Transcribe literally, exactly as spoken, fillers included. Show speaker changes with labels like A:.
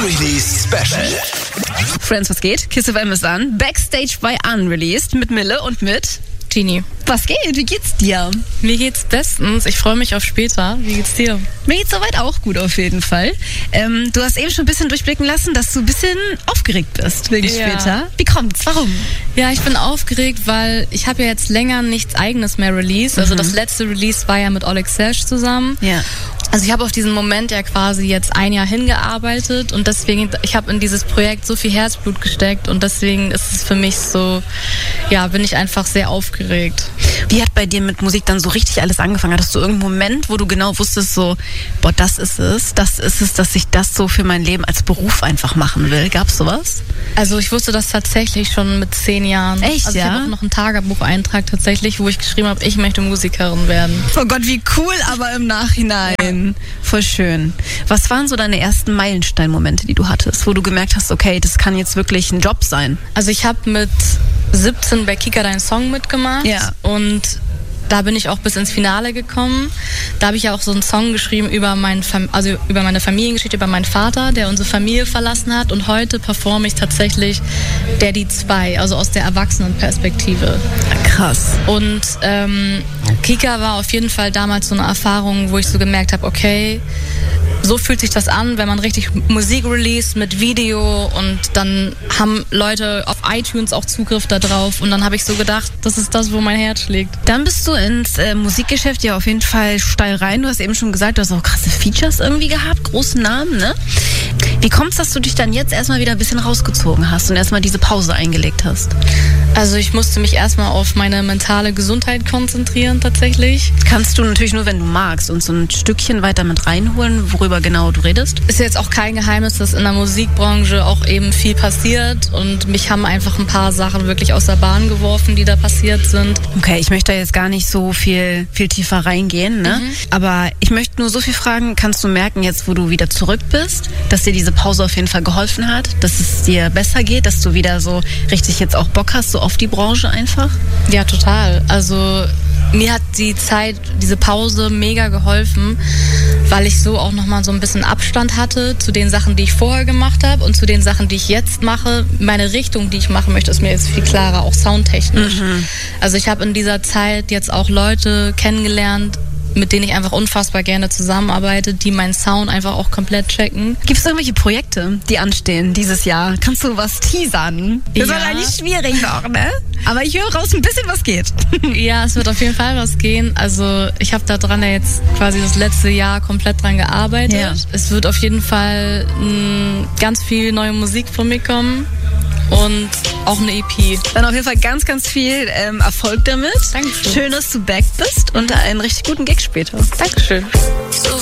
A: Unreleased Special.
B: Friends, was geht? Kiss F M ist an. Backstage bei Unreleased mit Mille und mit
C: Genie.
B: Was geht? Wie geht's dir?
C: Mir geht's bestens. Ich freue mich auf später. Wie geht's dir?
B: Mir geht's soweit auch gut auf jeden Fall. Ähm, du hast eben schon ein bisschen durchblicken lassen, dass du ein bisschen aufgeregt bist wegen
C: Ja.
B: später. Wie kommt's? Warum?
C: Ja, ich bin aufgeregt, weil ich habe ja jetzt länger nichts Eigenes mehr released. Also
B: Mhm.
C: das letzte Release war ja mit Oleg Sesh zusammen.
B: Ja.
C: Also ich habe auf diesen Moment ja quasi jetzt ein Jahr hingearbeitet und deswegen, ich habe in dieses Projekt so viel Herzblut gesteckt und deswegen ist es für mich so, ja, bin ich einfach sehr aufgeregt.
B: Wie hat bei dir mit Musik dann so richtig alles angefangen? Hattest du irgendeinen Moment, wo du genau wusstest, so, boah, das ist es, das ist es, dass ich das so für mein Leben als Beruf einfach machen will? Gab's sowas?
C: Also ich wusste das tatsächlich schon mit zehn Jahren.
B: Echt,
C: also ich
B: ja?
C: habe auch noch einen Tagebucheintrag tatsächlich, wo ich geschrieben habe, ich möchte Musikerin werden.
B: Oh Gott, wie cool, aber im Nachhinein. Ja. Voll schön. Was waren so deine ersten Meilensteinmomente, die du hattest, wo du gemerkt hast, okay, das kann jetzt wirklich ein Job sein?
C: Also ich habe mit siebzehn bei Kika deinen Song mitgemacht.
B: Ja.
C: Und da bin ich auch bis ins Finale gekommen. Da habe ich ja auch so einen Song geschrieben über, mein Fam- also über meine Familiengeschichte, über meinen Vater, der unsere Familie verlassen hat. Und heute performe ich tatsächlich Daddy zwei, also aus der Erwachsenenperspektive.
B: Krass.
C: Und ähm, Kika war auf jeden Fall damals so eine Erfahrung, wo ich so gemerkt habe, okay, so fühlt sich das an, wenn man richtig Musik release mit Video und dann haben Leute auf iTunes auch Zugriff da drauf und dann habe ich so gedacht, das ist das, wo mein Herz schlägt.
B: Dann bist du ins äh, Musikgeschäft ja auf jeden Fall steil rein. Du hast eben schon gesagt, du hast auch krasse Features irgendwie gehabt, große Namen, ne? Wie kommt's, dass du dich dann jetzt erstmal wieder ein bisschen rausgezogen hast und erstmal diese Pause eingelegt hast?
C: Also ich musste mich erstmal auf meine mentale Gesundheit konzentrieren tatsächlich.
B: Kannst du natürlich nur, wenn du magst, uns so ein Stückchen weiter mit reinholen, worüber genau du redest?
C: Ist jetzt auch kein Geheimnis, dass in der Musikbranche auch eben viel passiert und mich haben einfach ein paar Sachen wirklich aus der Bahn geworfen, die da passiert sind.
B: Okay, ich möchte da jetzt gar nicht so viel, viel tiefer reingehen, ne? Mhm. Aber ich möchte nur so viel fragen, kannst du merken jetzt, wo du wieder zurück bist, dass dir diese Pause auf jeden Fall geholfen hat, dass es dir besser geht, dass du wieder so richtig jetzt auch Bock hast, so auf die Branche einfach?
C: Ja, total. Also mir hat die Zeit, diese Pause mega geholfen, weil ich so auch nochmal so ein bisschen Abstand hatte zu den Sachen, die ich vorher gemacht habe und zu den Sachen, die ich jetzt mache. Meine Richtung, die ich machen möchte, ist mir jetzt viel klarer, auch soundtechnisch. Mhm. Also ich habe in dieser Zeit jetzt auch Leute kennengelernt, mit denen ich einfach unfassbar gerne zusammenarbeite, die meinen Sound einfach auch komplett checken.
B: Gibt es irgendwelche Projekte, die anstehen dieses Jahr? Kannst du was teasern? Das
C: Ja.
B: ist eigentlich schwierig noch, ne? Aber ich höre raus, ein bisschen was geht.
C: Ja, es wird auf jeden Fall was gehen. Also ich habe da dran ja jetzt quasi das letzte Jahr komplett dran gearbeitet.
B: Ja.
C: Es wird auf jeden Fall mh, ganz viel neue Musik von mir kommen. Und auch eine E P.
B: Dann auf jeden Fall ganz, ganz viel ähm, Erfolg damit.
C: Dankeschön.
B: Schön, dass du back bist und einen richtig guten Gig später.
C: Dankeschön.
D: So